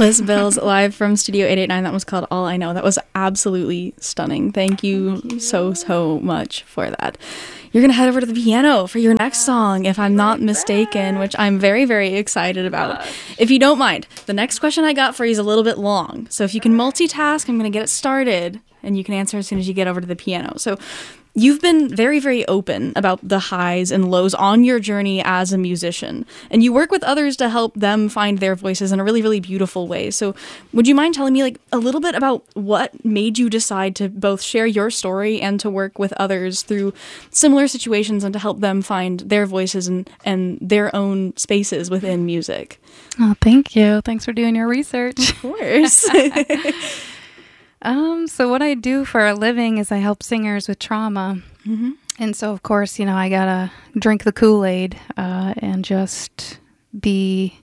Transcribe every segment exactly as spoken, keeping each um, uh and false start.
Liz Bills live from Studio eight eighty-nine. That was called All I Know. That was absolutely stunning. Thank you, Thank you. so, so much for that. You're going to head over to the piano for your next song, if I'm not mistaken, which I'm very, very excited about. If you don't mind, the next question I got for you is a little bit long. So if you can multitask, I'm going to get it started, and you can answer as soon as you get over to the piano. So you've been very, very open about the highs and lows on your journey as a musician, and you work with others to help them find their voices in a really, really beautiful way. So would you mind telling me like a little bit about what made you decide to both share your story and to work with others through similar situations and to help them find their voices and, and their own spaces within music? Oh, thank you. Thanks for doing your research. Of course. Um, so what I do for a living is I help singers with trauma. Mm-hmm. And so, of course, you know, I gotta drink the Kool-Aid uh, and just be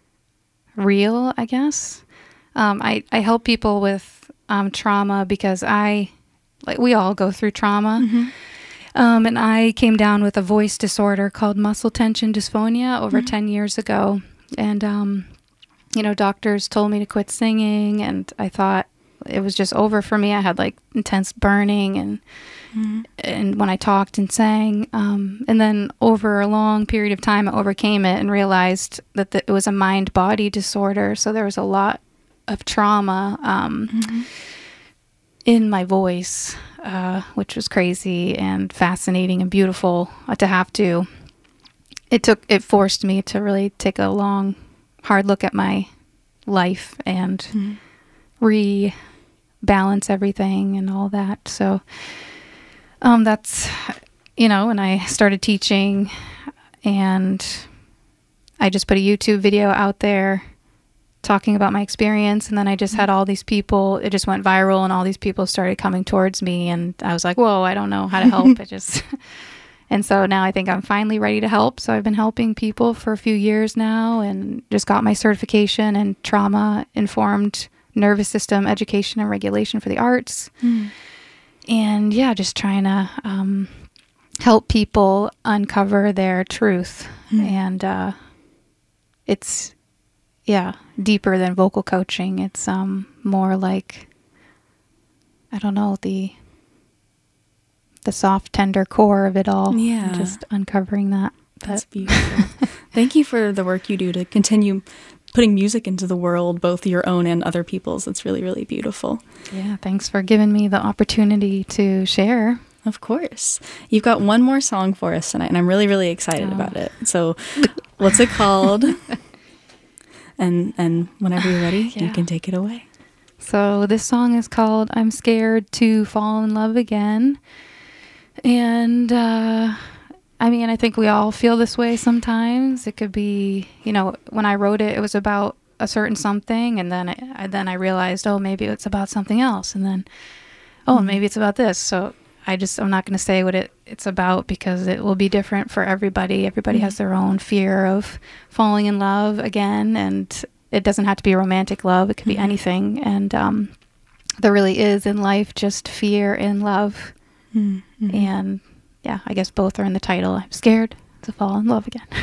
real, I guess. Um, I, I help people with um, trauma because I, like, we all go through trauma. Mm-hmm. Um, and I came down with a voice disorder called muscle tension dysphonia over mm-hmm. ten years ago. And, um, you know, doctors told me to quit singing, and I thought it was just over for me. I had like intense burning and mm-hmm. and when I talked and sang. Um, and then over a long period of time, I overcame it and realized that the, it was a mind-body disorder. So there was a lot of trauma um, mm-hmm. in my voice, uh, which was crazy and fascinating and beautiful to have to. It took, it forced me to really take a long, hard look at my life and mm-hmm. re- balance everything and all that. So um, that's, you know, and I started teaching, and I just put a YouTube video out there talking about my experience. And then I just had all these people, it just went viral, and all these people started coming towards me. And I was like, whoa, I don't know how to help. I just, and so now I think I'm finally ready to help. So I've been helping people for a few years now, and just got my certification in trauma informed nervous system education and regulation for the arts. Mm. And yeah, just trying to um, help people uncover their truth. Mm. And uh, it's, yeah, deeper than vocal coaching. It's um, more like, I don't know, the the soft, tender core of it all. Yeah. Just uncovering that. That's beautiful. Thank you for the work you do to continue putting music into the world, both your own and other people's. It's really, really beautiful. Yeah, thanks for giving me the opportunity to share. Of course. You've got one more song for us tonight, and I'm really, really excited oh. about it. So what's it called? and and whenever you're ready, yeah. you can take it away. So this song is called I'm Scared to Fall in Love Again. And uh I mean, I think we all feel this way sometimes. It could be, you know, when I wrote it, it was about a certain something, and then I, then I realized, oh, maybe it's about something else, and then, oh, mm-hmm. maybe it's about this. So I just, I'm not going to say what it, it's about, because it will be different for everybody. Everybody mm-hmm. has their own fear of falling in love again, and it doesn't have to be romantic love. It could mm-hmm. be anything, and um, there really is in life just fear and love, mm-hmm. and yeah, I guess both are in the title. I'm scared to fall in love again.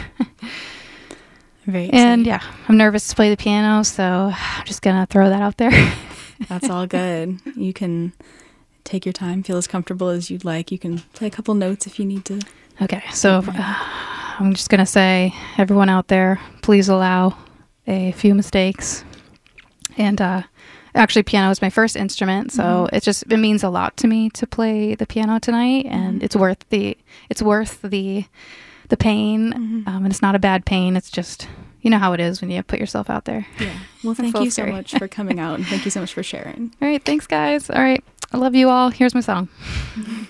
Very exciting. And yeah, I'm nervous to play the piano, so I'm just going to throw that out there. That's all good. You can take your time, feel as comfortable as you'd like. You can play a couple notes if you need to. Okay, so uh, I'm just going to say, everyone out there, please allow a few mistakes. And uh, actually, piano is my first instrument, so mm-hmm. it just it means a lot to me to play the piano tonight, and mm-hmm. it's worth the it's worth the the pain, mm-hmm. um, and it's not a bad pain. It's just, you know how it is when you put yourself out there. Yeah. Well, thank you so much for coming out, and thank you so much for sharing. All right, thanks, guys. All right, I love you all. Here's my song. Mm-hmm.